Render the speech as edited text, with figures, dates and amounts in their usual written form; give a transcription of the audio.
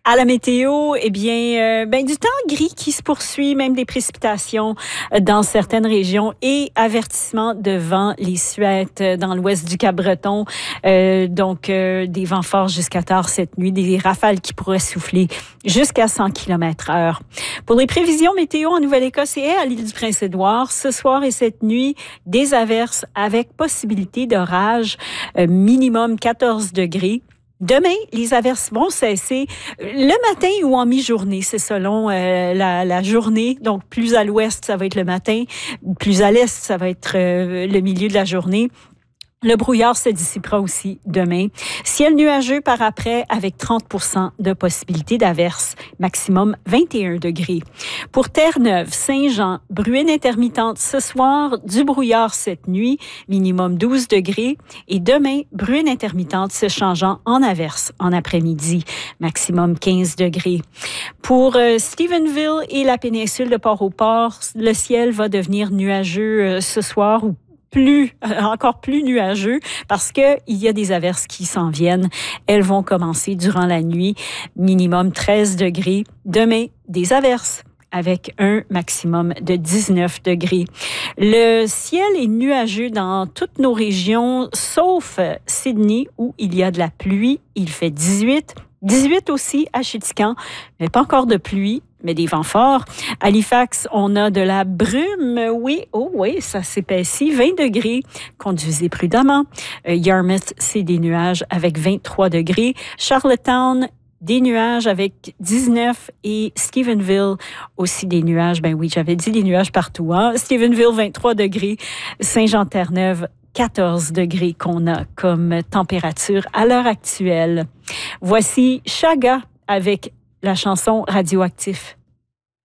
À la météo, eh bien, du temps gris qui se poursuit, même des précipitations dans certaines régions et avertissement de vent, les suettes dans l'ouest du Cap-Breton. Des vents forts jusqu'à tard cette nuit, des rafales qui pourraient souffler jusqu'à 100 km/h. Pour les prévisions météo en Nouvelle-Écosse et à l'île du Prince-Édouard, ce soir et cette nuit, des averses avec possibilité d'orage, minimum 14 degrés. Demain, les averses vont cesser le matin ou en mi-journée. C'est selon la journée. Donc, plus à l'ouest, ça va être le matin. Plus à l'est, ça va être le milieu de la journée. Le brouillard se dissipera aussi demain. Ciel nuageux par après avec 30% de possibilité d'averse. Maximum 21 degrés. Pour Terre-Neuve, Saint-Jean, bruine intermittente ce soir, du brouillard cette nuit, minimum 12 degrés. Et demain, bruine intermittente se changeant en averse en après-midi, maximum 15 degrés. Pour Stephenville et la péninsule de Port-au-Port, le ciel va devenir nuageux ce soir ou encore plus nuageux parce que il y a des averses qui s'en viennent. Elles vont commencer durant la nuit, minimum 13 degrés. Demain, des averses avec un maximum de 19 degrés. Le ciel est nuageux dans toutes nos régions, sauf Sydney où il y a de la pluie. Il fait 18 aussi à Chéticamp, mais pas encore de pluie, mais des vents forts. À Halifax, on a de la brume. Oui, ça s'épaissit. 20 degrés. Conduisez prudemment. Yarmouth, c'est des nuages avec 23 degrés. Charlottetown, des nuages avec 19 et Stephenville aussi des nuages. Ben oui, j'avais dit des nuages partout. Hein? Stephenville, 23 degrés. Saint-Jean-Terre-Neuve, 14 degrés qu'on a comme température à l'heure actuelle. Voici Chaga avec la chanson Radioactif.